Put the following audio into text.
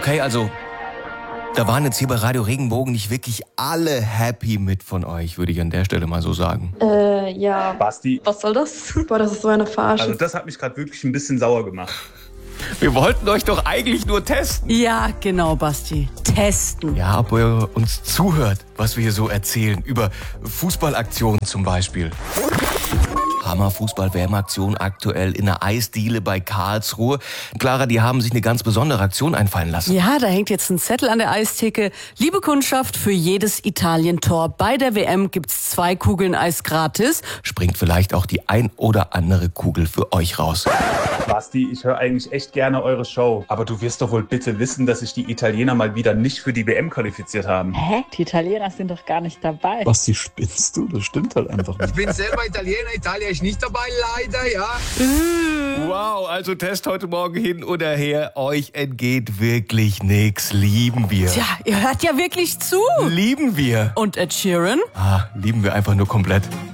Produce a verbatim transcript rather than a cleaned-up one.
Okay, also da waren jetzt hier bei Radio Regenbogen nicht wirklich alle happy mit von euch, würde ich an der Stelle mal so sagen. Äh, ja. Basti. Was soll das? Boah, das ist so eine Verarsche. Also das hat mich gerade wirklich ein bisschen sauer gemacht. Wir wollten euch doch eigentlich nur testen. Ja, genau, Basti. Testen. Ja, ob ihr uns zuhört, was wir hier so erzählen. Über Fußballaktionen zum Beispiel. Hammer-Fußball-W M-Aktion aktuell in der Eisdiele bei Karlsruhe. Clara, die haben sich eine ganz besondere Aktion einfallen lassen. Ja, da hängt jetzt ein Zettel an der Eistheke. Liebe Kundschaft, für jedes Italien-Tor bei der W M gibt's zwei Kugeln Eis gratis. Springt vielleicht auch die ein oder andere Kugel für euch raus. Basti, ich höre eigentlich echt gerne eure Show. Aber du wirst doch wohl bitte wissen, dass sich die Italiener mal wieder nicht für die W M qualifiziert haben. Hä? Die Italiener sind doch gar nicht dabei. Basti, spinnst du? Das stimmt halt einfach nicht. Ich bin selber Italiener, Italien ist nicht dabei, leider, ja. Wow, also Test heute Morgen hin oder her. Euch entgeht wirklich nix. Lieben wir. Tja, ihr hört ja wirklich zu. Lieben wir. Und Ed Sheeran? Ah, lieben wir einfach nur komplett.